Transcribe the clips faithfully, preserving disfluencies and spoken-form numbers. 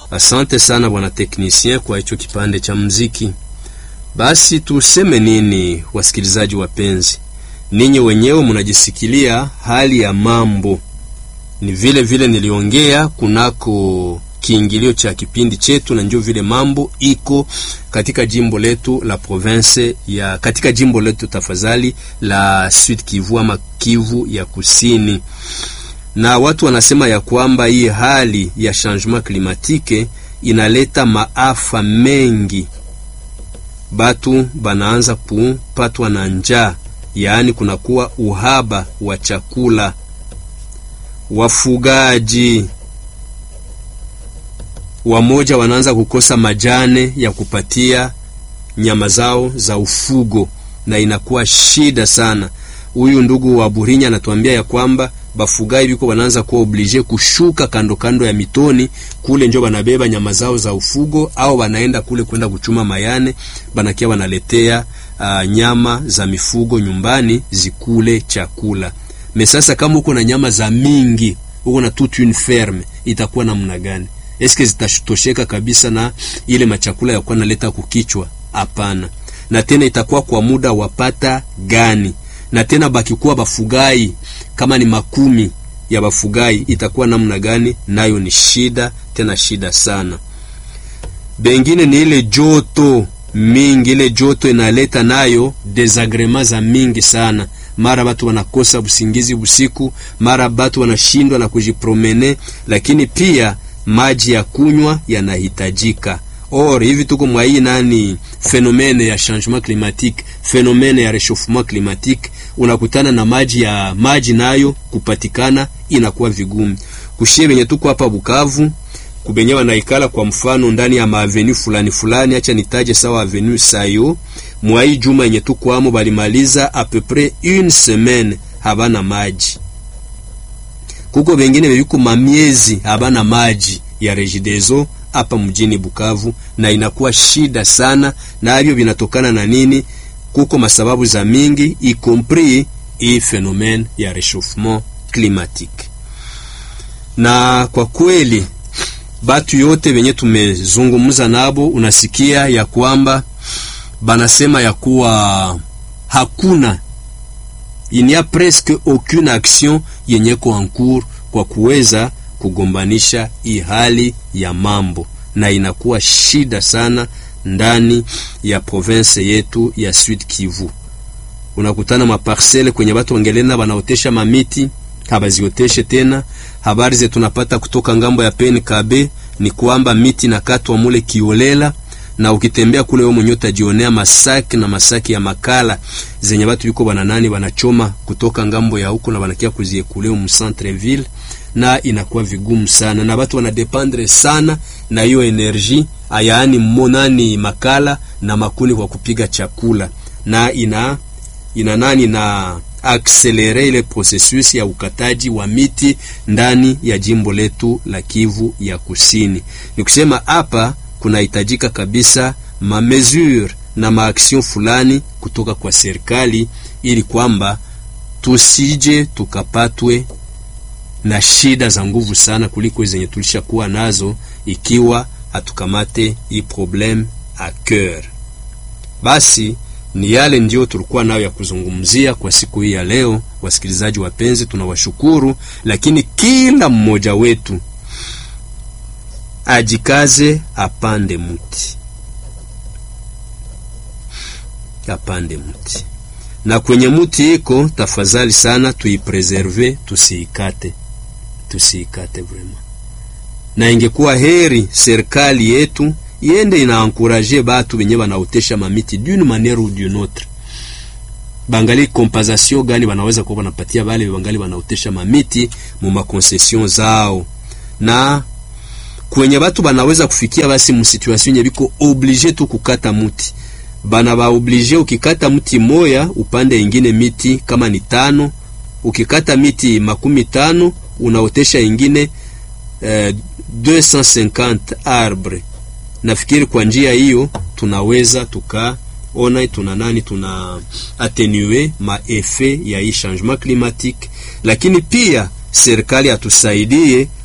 Asante sana bwana technicien kwa hicho kipande cha muziki. Basi tuseme nini wasikilizaji wapenzi? Ninyi wenyewe mnajisikilia hali ya mambo. Ni vile vile niliongea kunako kiingilio cha kipindi chetu, na ndio vile mambo iko katika jimbo letu la province ya katika jimbo letu tafadhali la Sud Kivu ama Kivu ya Kusini. Na watu wanasema ya kwamba hii hali ya changement climatique inaleta maafa mengi. Batu banaanza kupatwa na njaa, yaani kunakuwa uhaba wa chakula. Wafugaji wamoja wanaanza kukosa majane ya kupatia nyama zao za ufugo, na inakuwa shida sana. Huyu ndugu wa Burinya anatuambia ya kwamba bafugaji biko wanaanza kuwa oblige kushuka kando kando ya mitoni kule, njo banabeba nyama zao za ufugo, au wanaenda kule kwenda kuchuma mayane, banakia wanaletea uh, nyama za mifugo nyumbani zikule chakula. Mesasa kama uko na nyama za mingi, uko na toute une ferme, itakuwa namna gani? Eske zitatosheka kabisa na ile machakula ya kwa naleta kukichwa? Hapana. Na tena itakuwa kwa muda wapata gani? Na tena bakikuwa bafugai kama ni makumi ya bafugai, itakuwa namna gani? Nayo ni shida, tena shida sana. Bengine ni ile joto mingi, ile joto inaleta nayo desagrema za mingi sana. Mara batu wanakosa usingizi usiku, mara batu wanashindwa na kujipromene, lakini pia maji ya kunywa yanahitajika. Or hivi tuko mwa hii nani fenomene ya changement climatique, fenomene ya réchauffement climatique, unakutana na maji ya maji nayo kupatikana inakuwa vigumu. Kushie benye tuko hapa Bukavu, kubenye wanaikala kwa mfano ndani ya maavenue fulani fulani, acha nitaje sawa avenue Sayo, mwa hii juma yenye tuko amo balimaliza a peu près une semaine habana maji. Kuko bengine beyuko mamiezi habana maji ya Regideso hapa mjini Bukavu, na inakuwa shida sana. Na hivyo vinatokana na nini? Kuko masababu za mingi, y compris hii phénomène ya réchauffement climatique. Na kwa kweli batu yote wenye tumezungumza nabo, unasikia ya kwamba banasema ya kuwa hakuna, il n'y a presque aucune action yenye ko en cours kwa kuweza kugombanisha hii hali ya mambo, na inakuwa shida sana ndani ya province yetu ya Sud Kivu. Unakutana maparcele kwenye watu wangelena banaotesha mamiti, habazioteshe tena. Habari zetu tunapata kutoka ngambo ya P N K B ni kwamba miti nakatwa mule kiolela, na ukitembea kule wewe mwenyewe utajionea masaki na masaki ya makala zenye watu yuko bananani wanachoma kutoka ngambo ya huko na wanakia kuziekule mu centre ville, na inakuwa vigumu sana, na watu wanadependre sana na hiyo energy, ayaani monani makala na makuni kwa kupiga chakula, na ina ina nani na accelere ile processus ya ukataji wa miti ndani ya jimbo letu la Kivu ya Kusini. Ni kusema hapa kuna hitajika kabisa ma mesure na ma action fulani kutoka kwa serikali, ili kwamba tusije tukapatwe na shida za nguvu sana kuliko zenye tulishakuwa nazo, ikiwa hatukamate hii problem a cœur. Basi ni yale ndio tulikuwa nayo ya kuzungumzia kwa siku hii ya leo. Wasikilizaji wapenzi, tunawashukuru, lakini kila mmoja wetu ajikaze, apande mti, apande mti, na kwenye mti iko tafadhali sana tuipreserve, tusiikate, tusiikate vraiment. Na ingekuwa heri serikali yetu yende ina encourager batu benye banaotesha mamiti d'une manière ou d'une autre, bangali compensation gani wanaweza kuwa wanapatia wale bangali wanaotesha mamiti mu makoncession zao, na kwenye batu banaweza kufikia basi mu situation yenye biko obligé tu kukata muti, bana ba obligé, ukikata mti moya upande ingine miti kama ni tano, ukikata miti makumi tano unaotesha ingine eh, deux cent cinquante arbres. Nafikiri kwa njia hiyo tunaweza tukaona tuna nani tuna atténuer ma effet ya hii changement climatique, lakini pia serikali atusaidie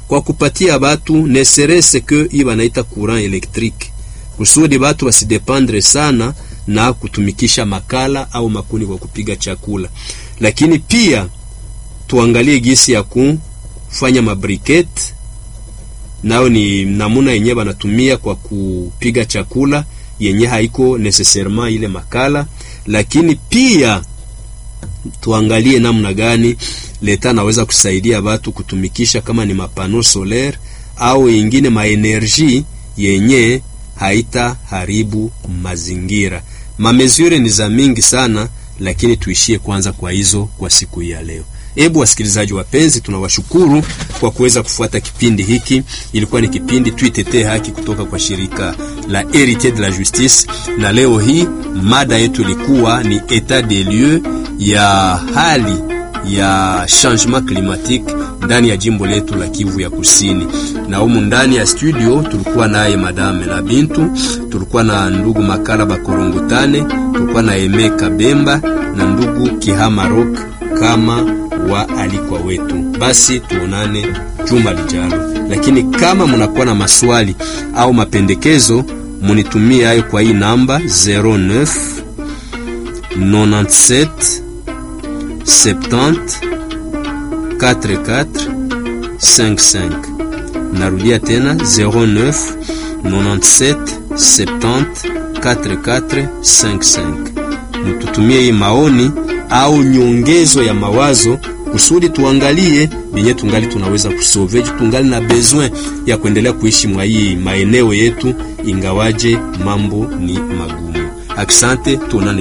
kwa kupatia batu ne serait-ce que iba naita courant électrique, kusudi batu wasidependre sana na kutumikisha makala au makuni kwa kupiga chakula. Lakini pia tuangalie gisi ya kufanya mabrikete, nao ni namuna yenye banatumia kwa kupiga chakula yenye haiko necessairement ile makala. Lakini pia tuangalie namna gani leta naweza kusaidia watu kutumikisha kama ni mapano solaire au ingine maenergie yenye haita haribu mazingira. Mamezure ni za mingi sana, lakini tuishie kwanza kwa hizo kwa siku hii ya leo. Ebu wasikilizaji wapenzi, tunawashukuru kwa kuweza kufuata kipindi hiki. Ilikuwa ni kipindi Tuitetee Haki kutoka kwa shirika la Héritier de la Justice, na leo hii mada yetu ilikuwa ni etat des lieux ya hali ya changement climatique ndani ya jimbo letu la Kivu ya Kusini. Na humu ndani ya studio tulikuwa naye Madame la Bintu, tulikuwa na ndugu Makala Bakorongotane, tulikuwa na Eme Kabemba na ndugu Kihama Rock kama wa alikwa wetu. Basi tuonane juma lijalo. Lakini kama mnakuwa na maswali au mapendekezo, munitumie hayo kwa hii namba zero neuf ninety-sept seventy quarante-quatre cinquante-cinq. Narudia tena zero neuf ninety-sept seventy quarante-quatre cinquante-cinq. Mtutumie hii maoni au nyongezo ya mawazo kusudi tuangalie binye tungali tunaweza kusove, tungali na besoin ya kuendelea kuishi mwa hii maeneo yetu ingawaje mambo ni magumu. Asante, tuonane.